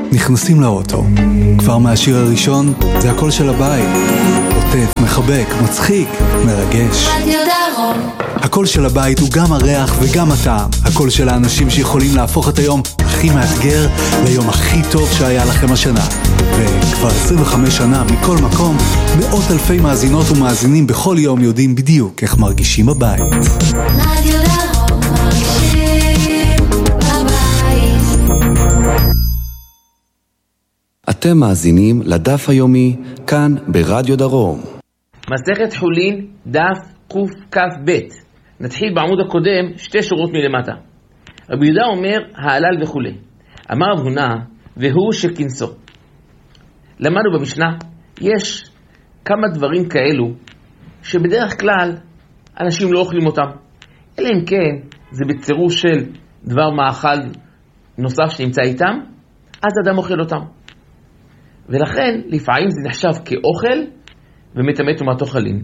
נכנסים לאוטו. כבר מהשיר הראשון זה הקול של הבית. עוטף, מחבק, מצחיק, מרגש. רדיו דרום. הקול של הבית הוא גם הריח וגם הטעם. הקול של האנשים שיכולים להפוך את היום הכי מאתגר ליום הכי טוב שהיה לכם השנה. וכבר 25 שנה מכל מקום, מאות אלפי מאזינות ומאזינים בכל יום יודעים בדיוק איך מרגישים בבית. רדיו דרום, מרגישים בבית. אתם מאזינים לדף היומי כאן ברדיו דרום. מסכת חולין, דף קכ"ב. נתחיל בעמוד הקודם, 2 שורות מלמטה. רבי יהודה אומר, העלל וכו'. אמר רב הונא, והוא שכינסו. למדנו במשנה, יש כמה דברים כאלו, שבדרך כלל אנשים לא אוכלים אותם. אלא אם כן, זה בצירוש של דבר מאכל נוסף שנמצא איתם, אז אדם אוכל אותם. ולכן, לפעמים זה נחשב כאוכל, ומטמא טומאת אוכלים.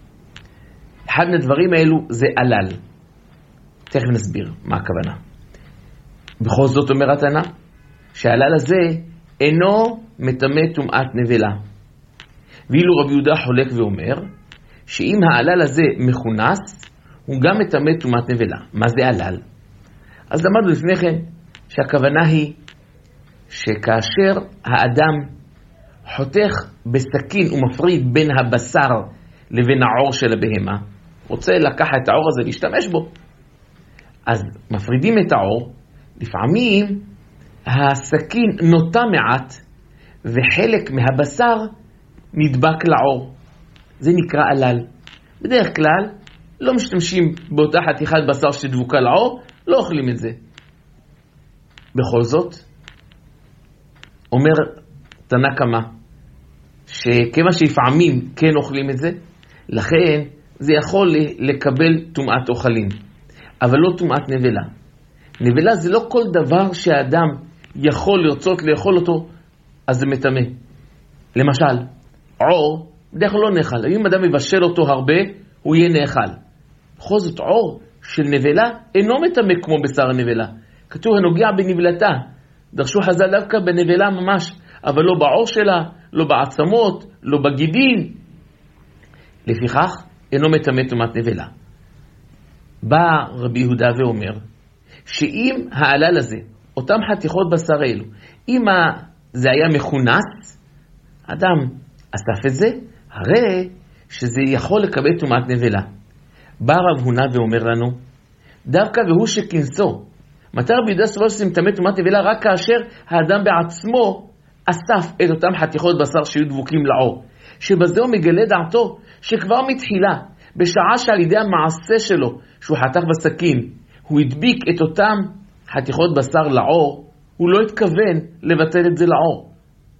אחד מהדברים האלו זה עלל. תכף נסביר מה הכוונה. בכל זאת אומר התנא, שהעלל הזה אינו מטמא טומאת נבלה. ואילו רבי יהודה חולק ואומר, שאם העלל הזה מכונס, הוא גם מטמא טומאת נבלה. מה זה עלל? אז למדנו לפני כן, שהכוונה היא, שכאשר האדם חותך בסכין ומפריד בין הבשר לבין העור של הבהמה, רוצה לקחת את העור הזה להשתמש בו. אז מפרידים את העור, לפעמים הסכין נוטה מעט, וחלק מהבשר נדבק לעור. זה נקרא עלל. בדרך כלל לא משתמשים באותה חתיכת בשר שדבוקה לעור, לא אוכלים את זה. בכל זאת, אומר תנא קמא, שכמה שלפעמים כן אוכלים את זה, לכן זה יכול לקבל טומאת אוכלים, אבל לא טומאת נבלה. נבלה זה לא כל דבר שהאדם יכול לרצות לאכול אותו, אז זה מטמא. למשל, עור בדרך כלל לא נאכל. אם אדם מבשל אותו הרבה, הוא יהיה נאכל. בכל זאת, עור של נבלה אינו מטמא כמו בשר הנבלה. כתוב הנוגע בנבלתה. דרשו חז"ל דווקא בנבלה ממש, אבל לא בעור שלה, לא בעצמות, לא בגידים. לפיכך, אינו מטמא טומאת נבלה. בא רבי יהודה ואומר, שאם העלל הזה, אותם חתיכות בשר האלו, אם זה היה מכונס, אדם אסף את זה, הרי שזה יכול לקבל טומאת נבלה. בא רב הונא ואומר לנו, דווקא והוא שכינסו, מתי רבי יהודה סובר שזה מטמא טומאת נבלה? רק כאשר האדם בעצמו אסף את אותם חתיכות בשר שהיו דבוקים לעור, שבזה הוא מגלה דעתו שכבר מתחילה, בשעה שעל ידי המעשה שלו, שהוא חתך בסכין, הוא הדביק את אותם חתיכות בשר לעור, הוא לא התכוון לבטל את זה לעור.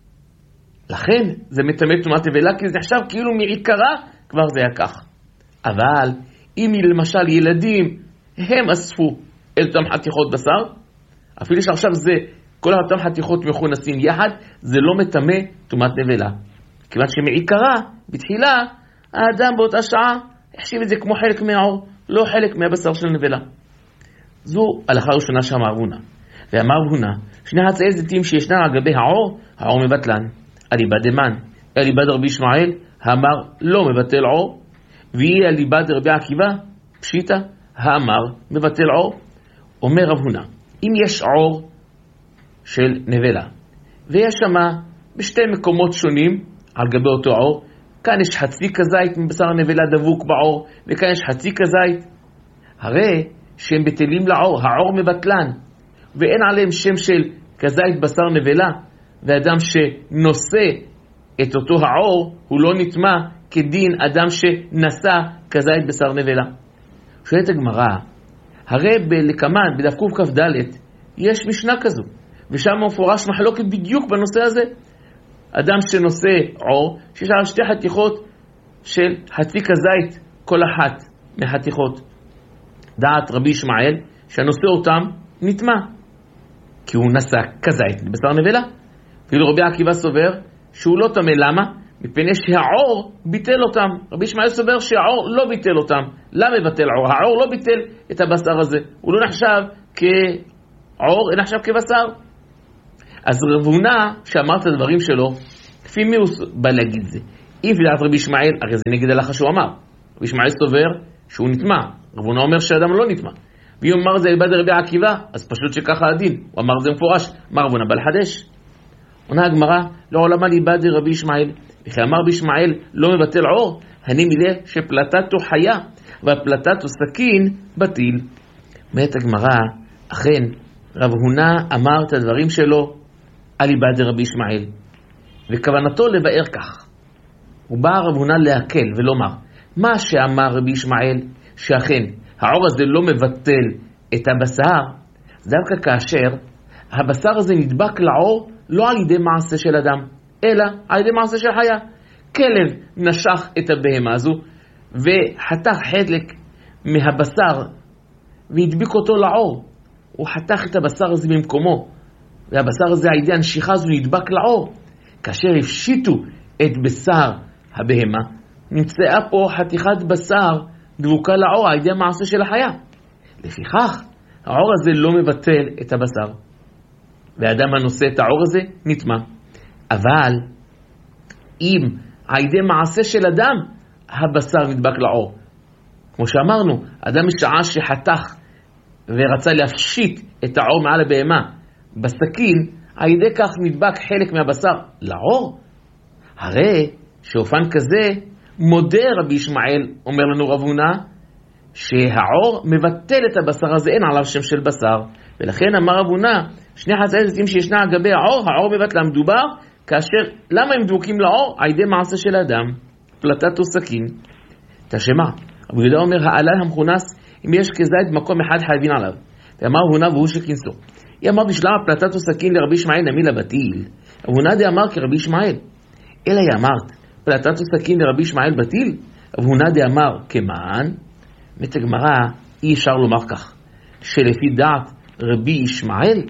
לכן זה מטמא טומאת נבלה, כי זה נחשב כאילו מעיקרה כבר זה היה כך. אבל אם למשל ילדים הם אספו את אותם חתיכות בשר, אפילו שעכשיו זה כל אותם חתיכות מכונסים יחד, זה לא מטמא טומאת נבלה. כיוון שמעיקרה, בתחילה, האדם באותה שעה החשיב את זה כמו חלק מהעור, לא חלק מהבשר של נבלה. זו הלכה ראשונה שאמר הונא. ואמר הונא, שני חצאי זיתים שישנם על גבי העור, העור מבטלן. אליבא דמן, אליבא דרבי ישמעאל, האמר לא מבטל עור, והיא אליבא דרבי עקיבא, פשיטא, האמר מבטל עור. אומר רב הונא, אם יש עור של נבלה, ויש שמה בשתי מקומות שונים על גבי אותו עור, כאן יש חצי כזית מבשר הנבלה דבוק בעור, וכאן יש חצי כזית, הרי שהם בטלים לעור, העור מבטלן, ואין עליהם שם של כזית בשר נבלה, ואדם שנושא את אותו העור, הוא לא נטמא כדין אדם שנשא כזית בשר נבלה. שואלת הגמרא, הרי בלקמן, בדף קכ"ד, יש משנה כזו, ושם מפורש מחלוקת בדיוק בנושא הזה. אדם שנושא עור, שיש עליו שתי חתיכות של חצי כזית, כל אחת מחתיכות. דעת רבי ישמעאל, שהנושא אותם נטמא, כי הוא נשא כזית בשר נבלה. ואילו רבי עקיבא סובר שהוא לא טמא. למה? מפני שהעור ביטל אותם. רבי ישמעאל סובר שהעור לא ביטל אותם. למה ביטל עור? העור לא ביטל את הבשר הזה. הוא לא נחשב כעור, אלא נחשב כבשר. אז רב הונא, שאמר את הדברים שלו, כפי מי הוא בא להגיד זה? אם לדעת רבי ישמעאל, הרי זה נגד הלכה שהוא אמר. רבי ישמעאל סובר שהוא נטמע, רב הונא אומר שאדם לא נטמע. ואם הוא אמר זה לבד רבי עקיבא, אז פשוט שככה הדין. הוא אמר זה מפורש, מה רב הונא בא לחדש? עונה הגמרא, לא עולמה ליבד רבי ישמעאל, וכי אמר רבי ישמעאל לא מבטל עור, הני מילה שפלטתו חיה, והפלטתו סכין בטיל. אומרת הגמרא, אכן, רב הונא אמר את הדברים שלו על ליבד רבי ישמעאל, וכוונתו לבאר כך. הוא בא רב הונא להקל ולומר, מה שאמר רבי ישמעאל, שאכן העור הזה לא מבטל את הבשר, דווקא כאשר הבשר הזה נדבק לעור לא על ידי מעשה של אדם, אלא על ידי מעשה של חיה. כלב נשך את הבהמה הזו וחתך חלק מהבשר והדביק אותו לעור. הוא חתך את הבשר הזה במקומו, והבשר הזה על ידי הנשיכה הזו נדבק לעור. כאשר הפשיטו את בשר הבהמה, נמצאה פה חתיכת בשר דבוקה לעור על ידי המעשה של החיה. לפיכך, העור הזה לא מבטל את הבשר, והאדם הנושא את העור הזה נטמע. אבל אם על ידי מעשה של אדם הבשר נדבק לעור, כמו שאמרנו, אדם משעה שחתך ורצה להפשיט את העור מעל הבהמה בסכין, על ידי כך נדבק חלק מהבשר לעור, הרי שאופן כזה מודה רבי ישמעאל, אומר לנו רב הונא, שהעור מבטל את הבשר הזה, אין עליו שם של בשר. ולכן אמר רב הונא, שני חצאי זיתים שישנה על גבי העור מבטלה. מדובר כאשר, למה הם דבוקים לעור? על ידי מעשה של אדם, פלטתו סכין. תשמע, רבי יהודה אומר, העלל המכונס, אם יש כזית במקום אחד חייבים עליו. ואמר הונא והוא שכינסו. היא אמר בשלב פלטתו סכין לרבי ישמעאל נמי לבטיל. רבי הונא די אמר כרבי ישמעאל. אלא היא אמרת, פלטתו סכין לרבי ישמעאל בטיל? רבי הונא די אמר כמען. מת הגמרא, אי אפשר לומר כך, שלפי דעת רבי ישמעאל,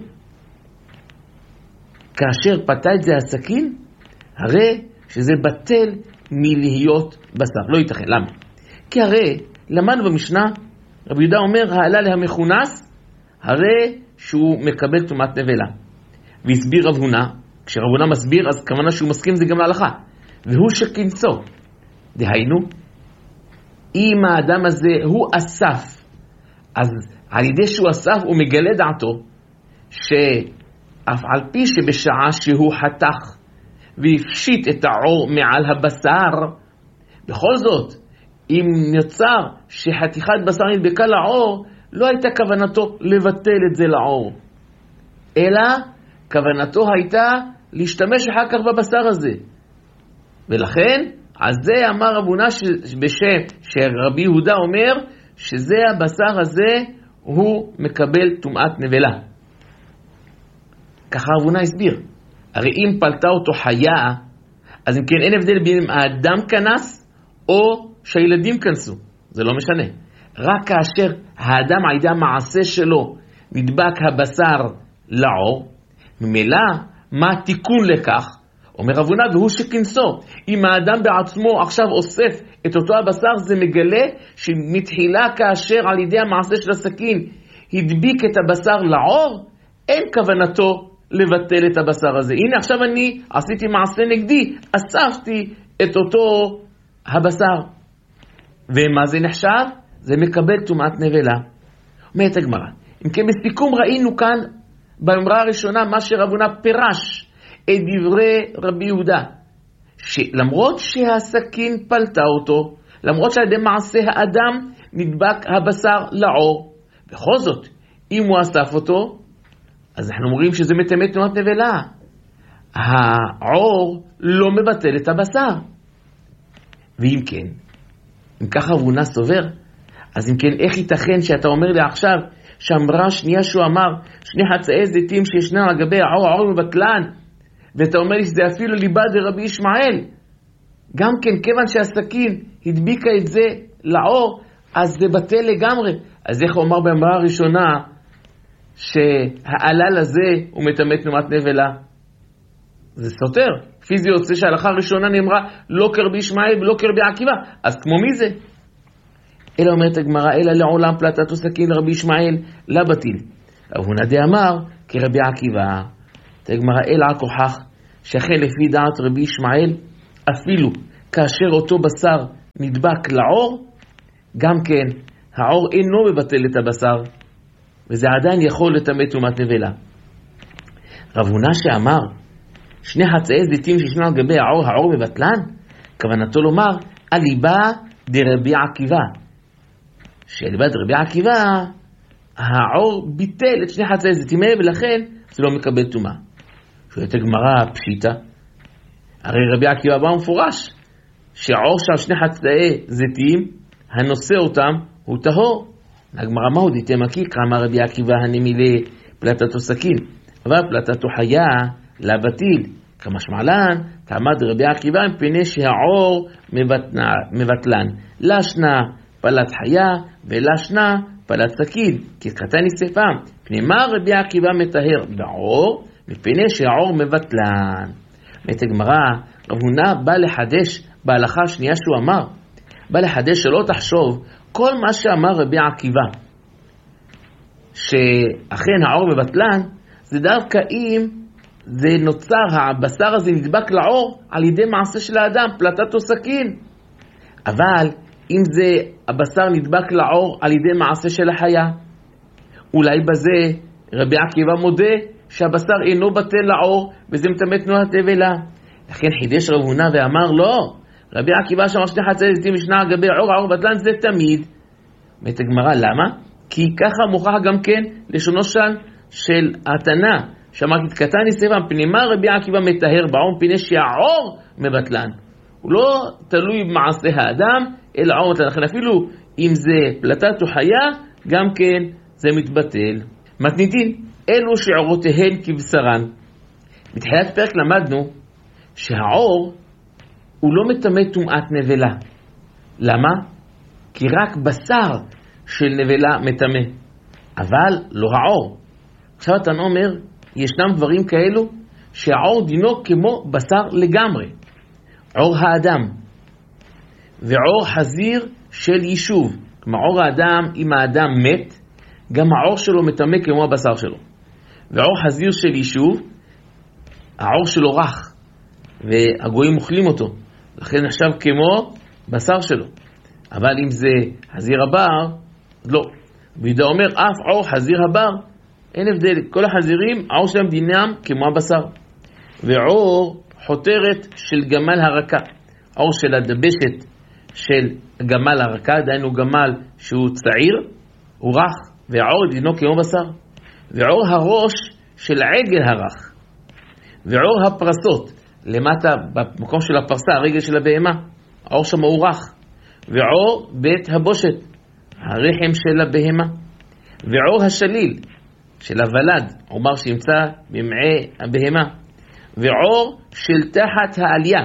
כאשר פתה את זה הסכין, הרי שזה בטל מלהיות בשר. לא ייתכן. למה? כי הרי למדנו במשנה, רבי יהודה אומר, העלה להמכונס, הרי שהוא מקבל טומאת נבלה. והסביר רב הונא, כשרב הונא מסביר, אז כמובן שהוא מסכים זה גם להלכה. והוא שכינסו. דהיינו, אם האדם הזה הוא אסף, אז על ידי שהוא אסף הוא מגלה דעתו, שאף על פי שבשעה שהוא חתך והפשיט את העור מעל הבשר, בכל זאת, אם נוצר שחתיכת בשר נדבקה לעור, לא הייתה כוונתו לבטל את זה לעור, אלא כוונתו הייתה להשתמש אחר כך בבשר הזה. ולכן, אז זה אמר רב הונא שרבי יהודה אומר שזה הבשר הזה הוא מקבל טומאת נבלה. ככה רב הונא הסביר. הרי אם פלטה אותו חיה, אז אם כן אין הבדל בין אם האדם כנס או שהילדים כנסו. זה לא משנה. רק כאשר האדם על ידי המעשה שלו נדבק הבשר לעור, ממילא מה התיקון לכך? אומר רב הונא והוא שכינסו. אם האדם בעצמו עכשיו אוסף את אותו הבשר, זה מגלה שמתחילה כאשר על ידי המעשה של הסכין הדביק את הבשר לעור, אין כוונתו לבטל את הבשר הזה. הנה עכשיו אני עשיתי מעשה נגדי, אספתי את אותו הבשר. ומה זה נחשב? זה מקבל טומאת נבלה. אומרת הגמרא, אם כן בסיכום ראינו כאן באמרה הראשונה מה שרב הונא פירש את דברי רבי יהודה, שלמרות שהסכין פלטה אותו, למרות שעל ידי מעשה האדם נדבק הבשר לעור, בכל זאת אם הוא אסף אותו, אז אנחנו אומרים שזה מטמא טומאת נבלה. העור לא מבטל את הבשר. ואם כן, אם ככה רב הונא סובר, אז אם כן איך ייתכן שאתה אומר לי עכשיו שאמרה שנייה שהוא אמר שני חצאי זיתים שישנה על גבי העור מבטלן, ואתה אומר לי שזה אפילו ליבד רבי ישמעאל, גם כן כיוון שהסכין הדביקה את זה לעור, אז זה בטל לגמרי. אז איך הוא אמר באמרה הראשונה שהעלל הזה הוא מטמא טומאת נבלה? זה סותר. כפי זה יוצא שההלכה הראשונה נאמרה לא כרבי ישמעאל ולא כרבי עקיבא, אז כמו מי זה? אלא אומרת הגמרא, אלא לעולם פלטתו סכין לרבי ישמעאל לבטיל. רב הונא אמר כרבי עקיבא. תגמרא אלא הכוכך, שאכן לפי דעת רבי ישמעאל, אפילו כאשר אותו בשר נדבק לעור, גם כן העור אינו מבטל את הבשר, וזה עדיין יכול לטמא טומאת נבלה. רב הונא שאמר, שני חצאי זיתים שישנו על גבי העור מבטלן, כוונתו לומר, אליבא דרבי עקיבא. שאליבא דרבי עקיבא, העור ביטל את שני חצאי זיתים האלה, ולכן זה לא מקבל טומאה. שואלת הגמרא פשיטא, הרי רבי עקיבא בא מפורש, שהעור של שני חצאי זיתים, הנושא אותם הוא טהור. הגמרא מהו דיתמא קיקרא, אמר רבי עקיבא הנמילי פלטתו סכין, אבל פלטתו חיה לבטיל, כמשמע לן, תעמד רבי עקיבא מפני שהעור מבטלן, לשנה פלט חיה ולשנה פלט סכין, כי קטני ספם, פני מה רבי עקיבא מטהר בעור, מפני שהעור מבטלן. מת הגמרא, רב הונא בא לחדש בהלכה השנייה שהוא אמר, בא לחדש שלא תחשוב כל מה שאמר רבי עקיבא, שאכן העור מבטלן, זה דווקא אם זה נוצר, הבשר הזה נדבק לעור על ידי מעשה של האדם, פלטתו סכין. אבל אם זה הבשר נדבק לעור על ידי מעשה של החיה, אולי בזה רבי עקיבא מודה שהבשר אינו בטל לעור, וזה מטמא תנועת נבלה. לכן חידש רב הונא ואמר לא, רבי עקיבא שאמר שני חצאי זיתים משנה על גבי העור בטלן זה תמיד. אומרת הגמרא למה? כי ככה מוכח גם כן לשונו של התנא, שאמר קטני ספם, פני מה רבי עקיבא מטהר בעור, מפני שהעור מבטלן. הוא לא תלוי במעשה האדם, אלא העור מבטלן. לכן אפילו אם זה פלטת או חיה, גם כן זה מתבטל. מתניתין, אלו שעורותיהן כבשרן. בתחילת פרק למדנו שהעור הוא לא מטמא טומאת נבלה. למה? כי רק בשר של נבלה מטמא, אבל לא העור. עכשיו אתה אומר, ישנם דברים כאלו שהעור דינו כמו בשר לגמרי. עור האדם ועור חזיר של יישוב. כלומר עור האדם, אם האדם מת, גם העור שלו מטמא כמו הבשר שלו. ועור חזיר של יישוב, העור שלו רך, והגויים אוכלים אותו, לכן נחשב כמו בשר שלו. אבל אם זה חזיר הבר, לא. ויהודה אומר, אף עור חזיר הבר, אין הבדל. כל החזירים, העור שלהם דינם כמו הבשר. ועור חותרת של גמל הרקה, העור של הדבשת של גמל הרקה, דהיינו גמל שהוא צעיר, הוא רך, והעור דינו כמו בשר. ועור הראש של עגל הרך, ועור הפרסות, למטה במקום של הפרסה, הרגל של הבהמה, העור שם הוא רך. ועור בית הבושת, הרחם של הבהמה. ועור השליל של הוולד, עומר שימצא במעי הבהמה. ועור של תחת העלייה.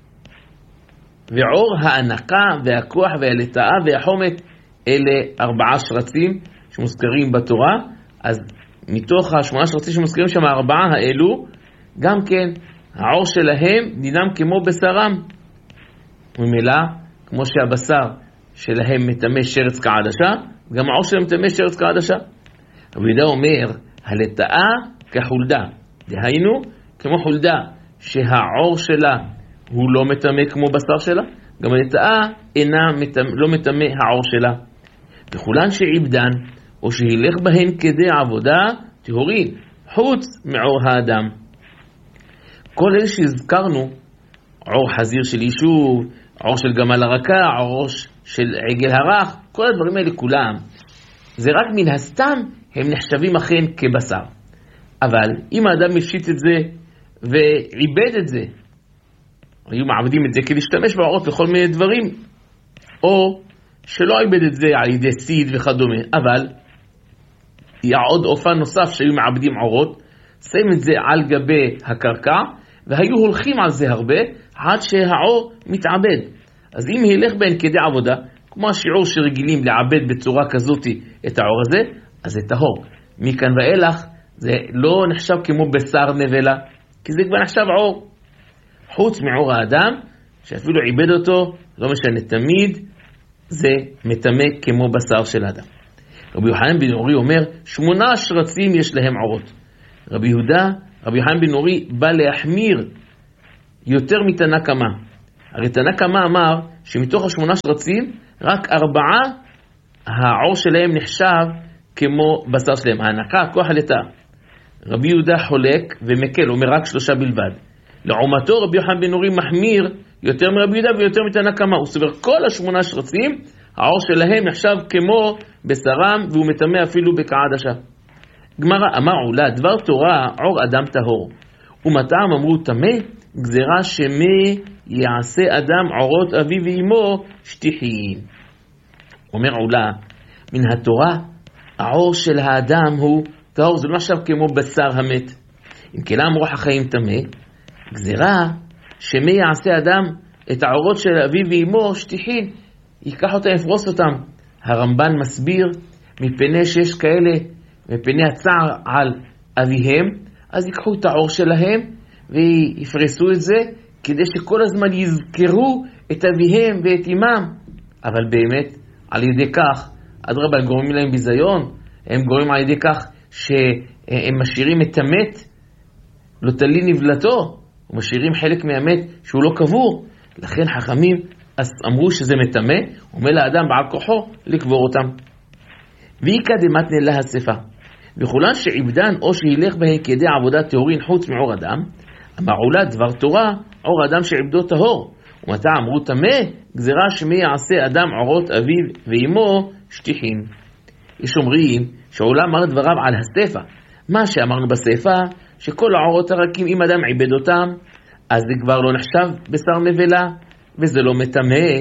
ועור הענקה והכוח והלטאה והחומת, אלה 4 שרצים שמוזכרים בתורה. אז מתוך 8 שרצים שמוזכרים שם 4 האלו, גם כן העור שלהם דינם כמו בשרם. וממילא, כמו שהבשר שלהם מטמא שרץ כעדשה, גם העור שלהם מטמא שרץ כעדשה. רבי אומר, הלטאה כחולדה, דהיינו כמו חולדה שהעור שלה הוא לא מטמא כמו בשר שלה, גם הלטאה לא מטמא העור שלה. וכולן שעיבדן או שהילך בהן כדי עבודה טהורין, חוץ מעור האדם. כל אלה שהזכרנו, עור חזיר של יישוב, עור של גמל הרקה, עור של עגל הרך, כל הדברים האלה כולם, זה רק מן הסתם הם נחשבים אכן כבשר. אבל אם האדם מפשיט את זה ועיבד את זה, היו מעבדים את זה כדי להשתמש בעורות לכל מיני דברים, או שלא עיבד את זה על ידי סיד וכדומה, אבל היה עוד אופן נוסף שהיו מעבדים עורות, שמים את זה על גבי הקרקע, והיו הולכים על זה הרבה, עד שהעור מתעבד. אז אם הילך בהן כדי עבודה, כמו השיעור שרגילים לעבד בצורה כזאת את העור הזה, אז זה טהור. מכאן ואילך זה לא נחשב כמו בשר נבלה, כי זה כבר נחשב עור. חוץ מעור האדם, שאפילו עיבד אותו, לא משנה תמיד, זה מטמא כמו בשר של האדם. רבי יוחנן בן אורי אומר, 8 שרצים יש להם עורות. רבי יהודה רבי יוחנן בן נורי בא להחמיר יותר מתנא קמא. הרי תנא קמא אמר שמתוך 8 שרצים, רק 4 העור שלהם נחשב כמו בשר שלהם. ההנקה, הכוח הלטה. רבי יהודה חולק ומקל, אומר רק 3 בלבד. לעומתו רבי יוחנן בן נורי מחמיר יותר מרבי יהודה ויותר מתנא קמא. הוא סובר כל 8 שרצים, העור שלהם נחשב כמו בשרם, והוא מטמא אפילו בקעה דשה. גמרא אמר עולה, דבר תורה עור אדם טהור. ומטעם אמרו טמא, גזירה שמא יעשה אדם עורות אביו ואמו שטיחין. אומר עולה, מן התורה העור של האדם הוא טהור, זה לא נחשב כמו בשר המת. אם כלה אמרו החיים טמא, גזירה שמא יעשה אדם את העורות של אביו ואמו שטיחין, ייקח אותם, יפרוס אותם. הרמב"ן מסביר, מפני שיש כאלה, מפני הצער על אביהם, אז ייקחו את העור שלהם ויפרסו את זה, כדי שכל הזמן יזכרו את אביהם ואת אמם. אבל באמת, על ידי כך, אדרבה, הם גורמים להם ביזיון, הם גורמים על ידי כך שהם משאירים את המת, לא תלי נבלתו, ומשאירים חלק מהמת שהוא לא קבור. לכן חכמים אמרו שזה מטמא, אומר לאדם בעל כוחו לקבור אותם. ויקא דמתנא לה השפה, וכולן שעבדן או שילך בהן כדי עבודת טהורין חוץ מעור אדם, אמר עולה דבר תורה, עור אדם שעבדו טהור. ומתי אמרו טמא, גזירה שמא יעשה אדם עורות אביו ואמו שטיחין. יש אומרים שעולה אמר דבריו על השפה. מה שאמרנו בשפה, שכל העורות הרכים, אם אדם עיבד אותם, אז זה כבר לא נחשב בשר נבלה, וזה לא מטמא,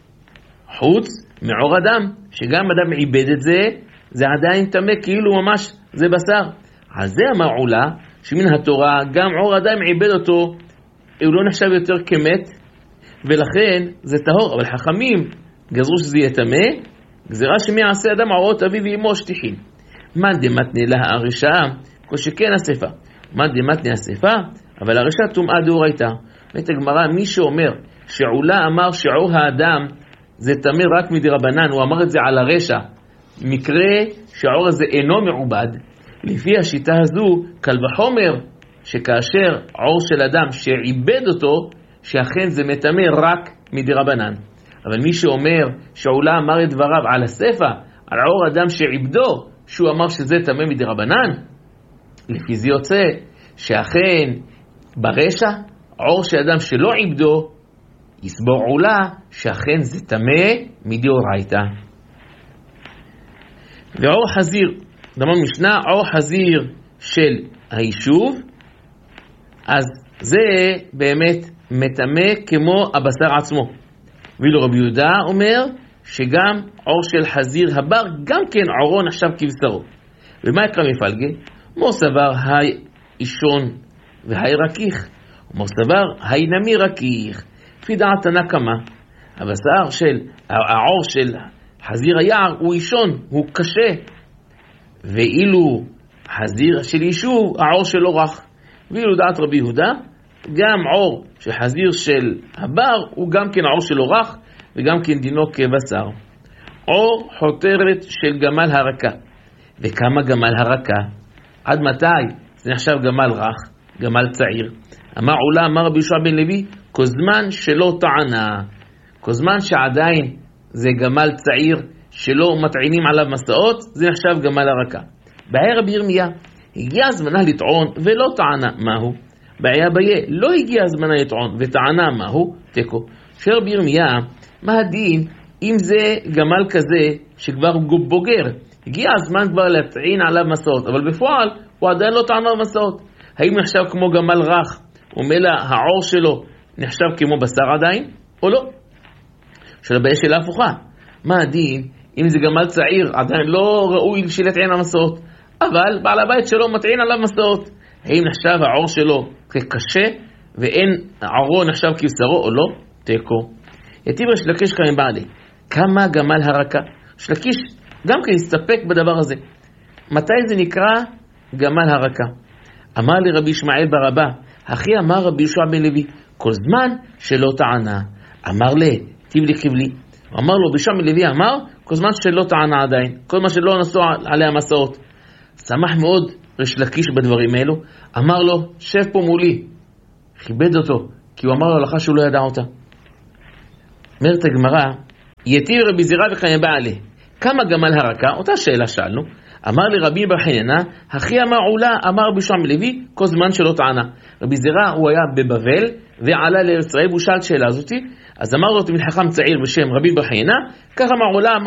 חוץ מעור אדם, שגם אדם עיבד את זה, זה עדיין טמא, כאילו ממש זה בשר. על זה אמר עולה, שמן התורה גם עור אדם עיבד אותו, הוא לא נחשב יותר כמת, ולכן זה טהור. אבל חכמים גזרו שזה יהיה טמא, גזירה שמא יעשה אדם עורות אביו ואמו שטיחין. מה דמתנא לה הרשעה, כל שכן השפה. מה דמתנא השפה, אבל הרשעה טומאה דאורייתא. אומרת הגמרא, מי שאומר שעולה אמר שעור האדם זה טמא רק מדרבנן, הוא אמר את זה על הרשע, מקרה שהעור הזה אינו מעובד, לפי השיטה הזו קל וחומר שכאשר עור של אדם שעיבד אותו, שאכן זה מטמא רק מדרבנן. אבל מי שאומר שעולה אמר את דבריו על השפה, על עור אדם שעיבדו, שהוא אמר שזה טמא מדרבנן, לפי זה יוצא שאכן ברשע עור של אדם שלא עיבדו, יסבור עולה שאכן זה טמא מדאורייתא. ועור חזיר, דמון משנה, עור חזיר של היישוב, אז זה באמת מטמא כמו הבשר עצמו. ואילו רבי יהודה אומר שגם עור של חזיר הבר, גם כן עורו נחשב כבשרו. ומה יקרא מפלגה? מו סבר היי אישון והי רקיך, ומו סבר היי נמי רקיך. לפי דעת תנא קמא, הבשר של העור של חזיר היער הוא אישון, הוא קשה, ואילו חזיר של יישוב העור שלו רך. ואילו דעת רבי יהודה, גם עור של חזיר של הבר הוא גם כן העור שלו רך, וגם כן דינו כבשר. עור חותרת של גמל הרקה. וכמה גמל הרקה? עד מתי? זה נחשב גמל רך, גמל צעיר. אמר עולה, אמר רבי יהושע בן לוי, כל זמן שלא טענה, כל זמן שעדיין זה גמל צעיר שלא מטעינים עליו מסעות, זה נחשב גמל הרקה. בעיה רבי ירמיה, הגיע הזמנה לטעון ולא טענה, מהו? בעיה ביה, לא הגיע הזמנה לטעון וטענה, מהו? תיקו. שואל רבי ירמיה, מה הדין אם זה גמל כזה שכבר הוא בוגר? הגיע הזמן כבר להטעין עליו מסעות, אבל בפועל הוא עדיין לא טען עליו מסעות. האם נחשב כמו גמל רך, ומילא העור שלו נחשב כמו בשר עדיין, או לא? של הבעיה שאלה הפוכה. מה הדין אם זה גמל צעיר, עדיין לא ראוי שלטעין על מסעות, אבל בעל הבית שלו מטעין עליו מסעות? האם נחשב העור שלו כקשה, ואין עורו נחשב כבשרו או לא? תיקו. יתיב ריש לקיש כאן בעלי, כמה גמל הרקה? ריש לקיש גם כן הסתפק בדבר הזה. מתי זה נקרא גמל הרקה? אמר לי רבי ישמעאל ברבה, אחי אמר רבי יהושע בן לוי, כל זמן שלא טענה. אמר לי, טיב לי קיבלי. אמר לו, רבי יהושע בן לוי אמר, כל זמן שלא טענה עדיין, כל מה שלא נסוע עליה מסעות. שמח מאוד ריש לקיש בדברים האלו, אמר לו, שב פה מולי. כיבד אותו, כי הוא אמר לו הלכה שהוא לא ידע אותה. אומרת הגמרא, יתיב רבי זירא וחנינא בעלה, כמה גמל הרקה? אותה שאלה שאלנו. אמר לרבי בר חנינא, הכי אמר עולה, אמר רבי יהושע לוי, כל זמן שלא טענה. רבי זירא הוא היה בבבל, ועלה לארץ ישראל, והוא שאל שאלה הזאתי, אז אמר לו תלמיד חכם צעיר בשם רבי בר חנינא, כך אמר עולה,